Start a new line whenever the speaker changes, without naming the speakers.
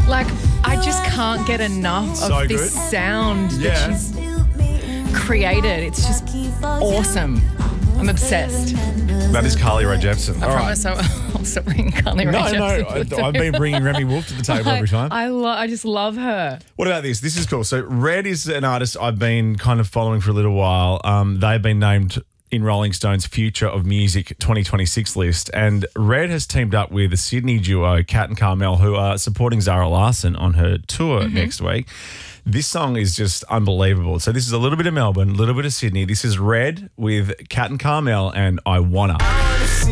Like, I just can't get enough
So
of this
good.
sound
Yeah.
that she's created. It's just awesome. I'm obsessed.
That is Carly Rae Jepsen.
I promise I'll stop bringing Carly Rae Jepsen.
I've been bringing Remy Wolf to the table every time.
I just love her.
What about this? This is cool. So Red is an artist I've been kind of following for a little while. They've been named in Rolling Stone's Future of Music 2026 list. And Red has teamed up with the Sydney duo Kat and Carmel, who are supporting Zara Larsson on her tour next week. This song is just unbelievable. So this is a little bit of Melbourne, a little bit of Sydney. This is Red with Kat and Carmel and I Wanna.